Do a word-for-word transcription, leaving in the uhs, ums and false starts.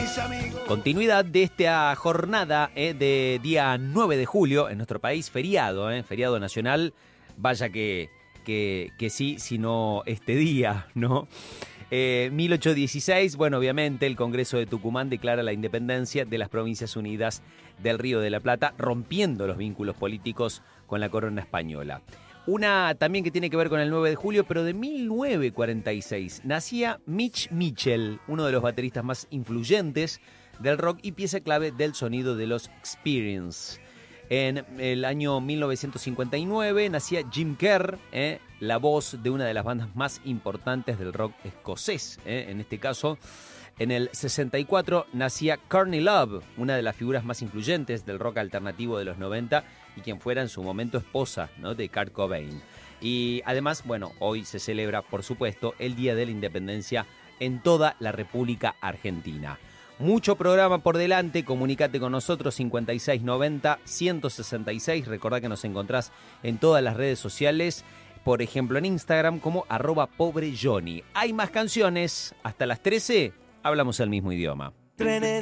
Continuidad de esta jornada eh, de día nueve de julio en nuestro país, feriado, eh, feriado nacional. Vaya que, que, que sí, sino este día, ¿no? Eh, mil ochocientos dieciséis, bueno, obviamente el Congreso de Tucumán declara la independencia de las Provincias Unidas del Río de la Plata, rompiendo los vínculos políticos con la corona española. Una también que tiene que ver con el nueve de julio, pero de mil novecientos cuarenta y seis. Nacía Mitch Mitchell, uno de los bateristas más influyentes del rock y pieza clave del sonido de los Experience. En el año mil novecientos cincuenta y nueve nacía Jim Kerr, eh, la voz de una de las bandas más importantes del rock escocés. Eh, en este caso, en el sesenta y cuatro nacía Courtney Love, una de las figuras más influyentes del rock alternativo de los noventa y quien fuera en su momento esposa, ¿no?, de Kurt Cobain. Y además, bueno, hoy se celebra, por supuesto, el Día de la Independencia en toda la República Argentina. Mucho programa por delante, comunicate con nosotros cincuenta y seis noventa, ciento sesenta y seis, recordá que nos encontrás en todas las redes sociales, por ejemplo en Instagram como arroba pobre Johnny. Hay más canciones, hasta las trece hablamos el mismo idioma. Trenes